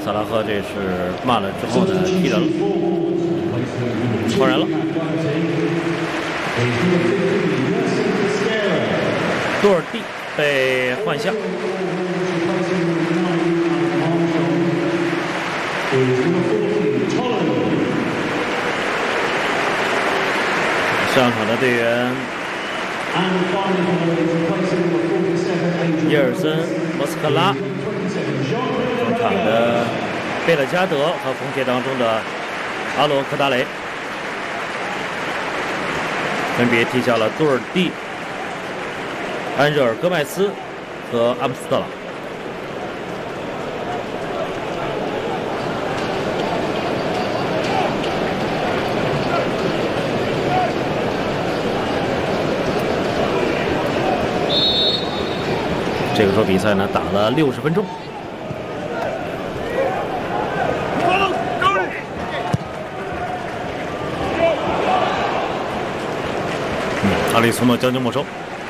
萨拉赫这是慢了之后呢踢人了，换人了。多尔蒂被换下。上场的队员耶尔森、莫斯科拉，中场的贝勒加德和红鞋当中的阿罗科达雷，分别踢下了多尔蒂、安热尔戈麦斯和阿姆斯特朗。这个时候比赛呢打了60分钟。阿里松诺将就没收。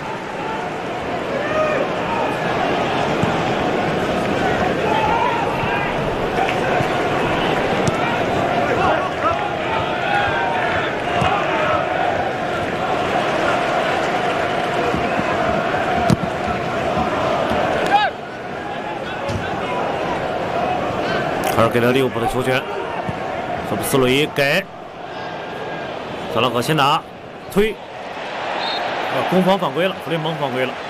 还是给了利物浦的球权，索布斯鲁伊给萨拉赫先拿推，攻防犯规了，弗林蒙犯规了。